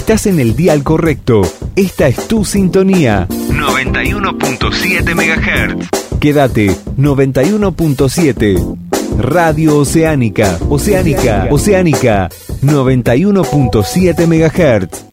Estás en el dial correcto. Esta es tu sintonía. 91.7 MHz. Quédate, 91.7. Radio Oceánica. Oceánica. 91.7 MHz.